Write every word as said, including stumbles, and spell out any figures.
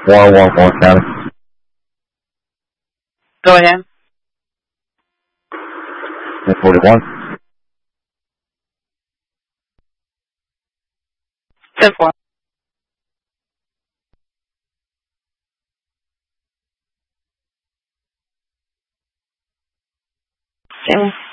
one one one County. Go ahead. ten forty-one. ten four. Jamie.